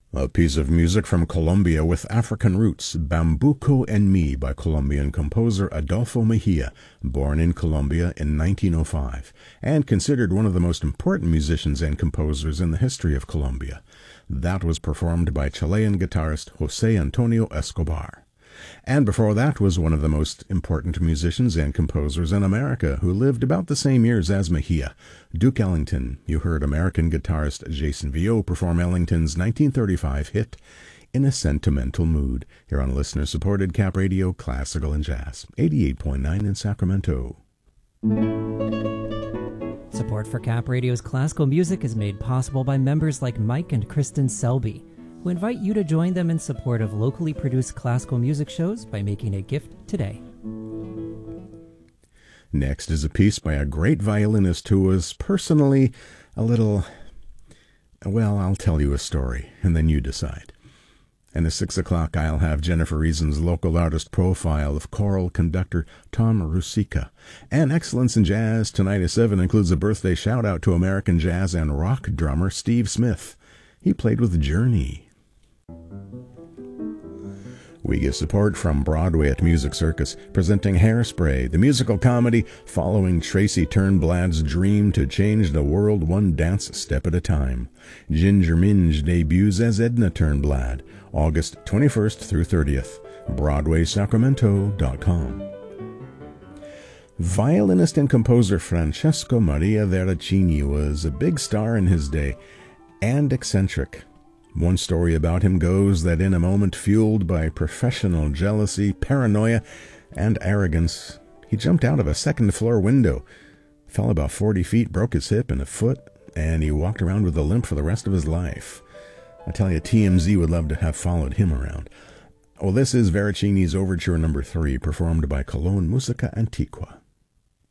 A piece of music from Colombia with African roots, Bambuco en Mi by Colombian composer Adolfo Mejia, born in Colombia in 1905, and considered one of the most important musicians and composers in the history of Colombia. That was performed by Chilean guitarist José Antonio Escobar. And before that was one of the most important musicians and composers in America, who lived about the same years as Mejia, Duke Ellington. You heard American guitarist Jason Vio perform Ellington's 1935 hit, In a Sentimental Mood, here on listener-supported Cap Radio Classical and Jazz, 88.9 in Sacramento. Support for Cap Radio's classical music is made possible by members like Mike and Kristen Selby, who invite you to join them in support of locally produced classical music shows by making a gift today. Next is a piece by a great violinist who was personally a little... Well, I'll tell you a story, and then you decide. And at 6 o'clock, I'll have Jennifer Reason's local artist profile of choral conductor Tom Rusica. And Excellence in Jazz tonight at 7 includes a birthday shout-out to American jazz and rock drummer Steve Smith. He played with Journey. We get support from Broadway at Music Circus, presenting Hairspray, the musical comedy following Tracy Turnblad's dream to change the world one dance step at a time. Ginger Minge debuts as Edna Turnblad, August 21st through 30th. BroadwaySacramento.com. Violinist and composer Francesco Maria Veracini was a big star in his day, and eccentric. One story about him goes that in a moment fueled by professional jealousy, paranoia, and arrogance, he jumped out of a second-floor window, fell about 40 feet, broke his hip and a foot, and he walked around with a limp for the rest of his life. I tell you, TMZ would love to have followed him around. Well, this is Veracini's Overture No. 3, performed by Cologne Musica Antiqua.